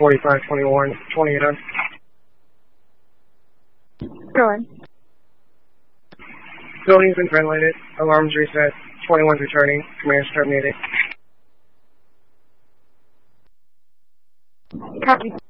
4521, 28 on. Go on. Building's been ventilated. Alarms reset. 21's returning. Command terminated. Copy.